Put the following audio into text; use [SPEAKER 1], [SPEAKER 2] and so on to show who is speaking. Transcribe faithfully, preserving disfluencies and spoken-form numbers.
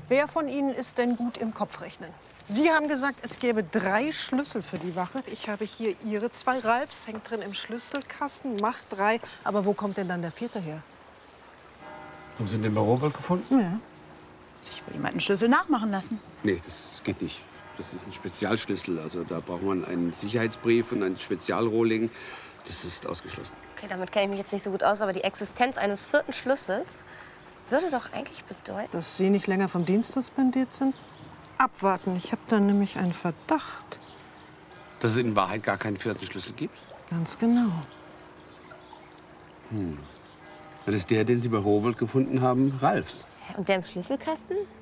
[SPEAKER 1] Wer von Ihnen ist denn gut im Kopfrechnen? Sie haben gesagt, es gäbe drei Schlüssel für die Wache. Ich habe hier Ihre zwei. Ralfs hängt drin im Schlüsselkasten, macht drei. Aber wo kommt denn dann der vierte her?
[SPEAKER 2] Haben Sie den bei Rowohlt gefunden?
[SPEAKER 1] Ja.
[SPEAKER 3] Sich wohl jemand einen Schlüssel nachmachen lassen.
[SPEAKER 2] Nee, das geht nicht. Das ist ein Spezialschlüssel. Also da braucht man einen Sicherheitsbrief und ein Spezialrohling. Das ist ausgeschlossen.
[SPEAKER 4] Okay, damit kenne ich mich jetzt nicht so gut aus, aber die Existenz eines vierten Schlüssels würde doch eigentlich bedeuten...
[SPEAKER 1] Dass Sie nicht länger vom Dienst suspendiert sind? Abwarten, ich habe da nämlich einen Verdacht.
[SPEAKER 2] Dass es in Wahrheit gar keinen vierten Schlüssel gibt?
[SPEAKER 1] Ganz genau.
[SPEAKER 2] Hm. Das ist der, den Sie bei Rowohlt gefunden haben, Ralfs.
[SPEAKER 4] Und der im Schlüsselkasten?